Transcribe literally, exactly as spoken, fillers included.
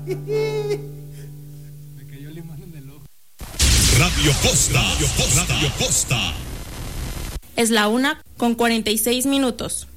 Me cayó el limón en el ojo. Radio Costa, Radio Costa, Radio Costa. Es la una con cuarenta y seis minutos.